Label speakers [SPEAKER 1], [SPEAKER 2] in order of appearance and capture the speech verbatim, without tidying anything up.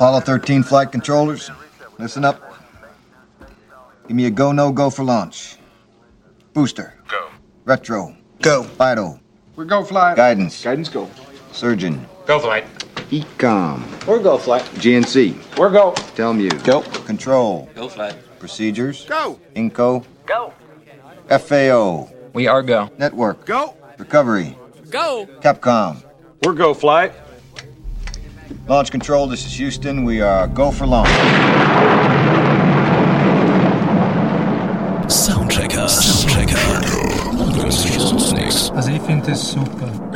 [SPEAKER 1] Apollo thirteen flight controllers, listen up. Give me a go, no go for launch. Booster.
[SPEAKER 2] Go.
[SPEAKER 1] Retro.
[SPEAKER 3] Go.
[SPEAKER 1] Vital.
[SPEAKER 4] We're go flight.
[SPEAKER 1] Guidance.
[SPEAKER 4] Guidance go.
[SPEAKER 1] Surgeon.
[SPEAKER 2] Go flight.
[SPEAKER 1] Ecom.
[SPEAKER 4] We're go flight.
[SPEAKER 1] G N C.
[SPEAKER 4] We're go.
[SPEAKER 1] Telmute.
[SPEAKER 4] Go.
[SPEAKER 1] Control.
[SPEAKER 5] Go flight.
[SPEAKER 1] Procedures.
[SPEAKER 4] Go.
[SPEAKER 1] Inco.
[SPEAKER 5] Go.
[SPEAKER 1] F A O.
[SPEAKER 5] We are go.
[SPEAKER 1] Network.
[SPEAKER 4] Go.
[SPEAKER 1] Recovery.
[SPEAKER 5] Go.
[SPEAKER 1] Capcom.
[SPEAKER 4] We're go flight.
[SPEAKER 1] Launch control, this is Houston. We are go for launch.
[SPEAKER 6] Soundtracker. Soundtracker.
[SPEAKER 7] Also ich finde das super.